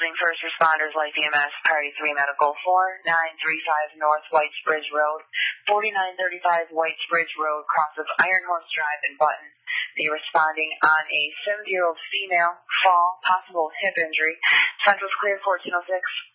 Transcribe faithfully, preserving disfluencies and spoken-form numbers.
Soliciting first responders like E M S, Party three Medical, four nine three five North Whites Bridge Road, forty-nine thirty-five Whites Bridge Road, cross of Iron Horse Drive and Button. Be responding on a seventy-year-old female, fall, possible hip injury. Central's clear, fourteen oh six.